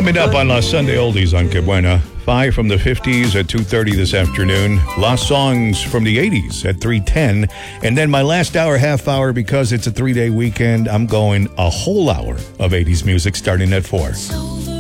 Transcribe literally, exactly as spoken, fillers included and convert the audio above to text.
Coming up on La Sunday Oldies on Que Buena, five from the fifties at two thirty this afternoon, Lost Songs from the eighties at three ten, and then my last hour, half hour, because it's a three-day weekend, I'm going a whole hour of eighties music starting at four.